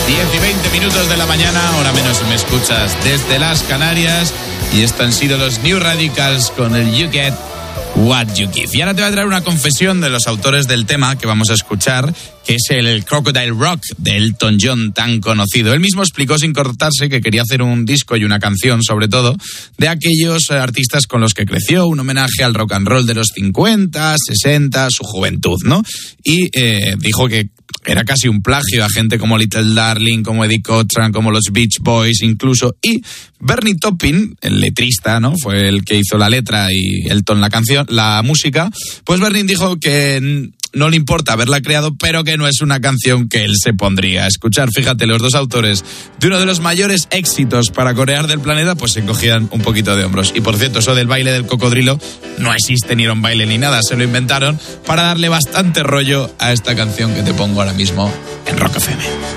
10:20 de la mañana, hora menos si me escuchas desde las Canarias. Y estos han sido los New Radicals con el You Get What You Give. Y ahora te voy a traer una confesión de los autores del tema que vamos a escuchar, que es el Crocodile Rock de Elton John, tan conocido. Él mismo explicó sin cortarse que quería hacer un disco y una canción, sobre todo, de aquellos artistas con los que creció, un homenaje al rock and roll de los 50, 60, su juventud, ¿no? Y dijo que era casi un plagio a gente como Little Darling, como Eddie Cochran, como los Beach Boys incluso. Y Bernie Taupin, el letrista, ¿no? Fue el que hizo la letra y Elton la canción, la música. Pues Bernie dijo que no le importa haberla creado, pero que no es una canción que él se pondría a escuchar. Fíjate, los dos autores de uno de los mayores éxitos para corear del planeta, pues se encogían un poquito de hombros. Y por cierto, eso del baile del cocodrilo no existe, ni era un baile ni nada, se lo inventaron para darle bastante rollo a esta canción que te pongo ahora mismo en Rock FM.